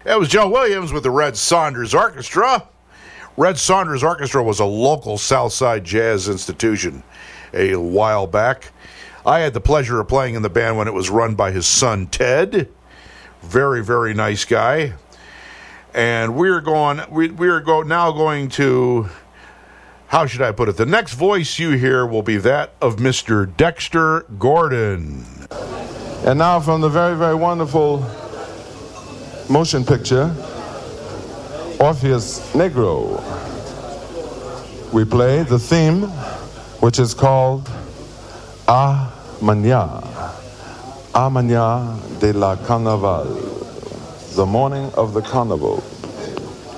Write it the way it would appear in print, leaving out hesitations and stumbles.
That was Joe Williams with the Red Saunders Orchestra. Red Saunders Orchestra was a local Southside jazz institution a while back. I had the pleasure of playing in the band when it was run by his son, Ted. Very, very nice guy. And now going to, how should I put it? The next voice you hear will be that of Mr. Dexter Gordon. And now from the very, very wonderful motion picture, Orpheus Negro, we play the theme, which is called A Mañana de la Carnaval, the morning of the carnival.